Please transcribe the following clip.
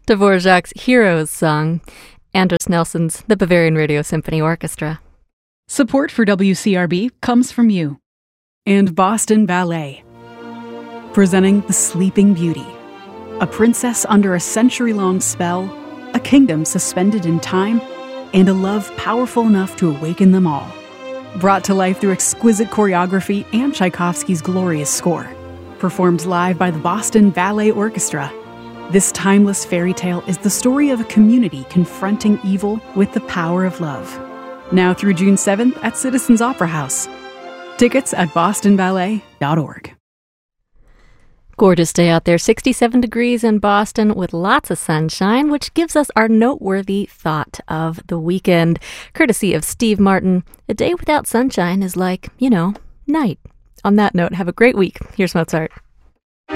Dvorak's Heroes song, Anders Nelson's The Bavarian Radio Symphony Orchestra. Support for WCRB comes from you and Boston Ballet, presenting The Sleeping Beauty, a princess under a century-long spell, a kingdom suspended in time, and a love powerful enough to awaken them all. Brought to life through exquisite choreography and Tchaikovsky's glorious score. Performed live by the Boston Ballet Orchestra, this timeless fairy tale is the story of a community confronting evil with the power of love. Now through June 7th at Citizens Opera House. Tickets at bostonballet.org. Gorgeous day out there, 67 degrees in Boston with lots of sunshine, which gives us our noteworthy thought of the weekend. Courtesy of Steve Martin, a day without sunshine is like, night. On that note, have a great week. Here's Mozart.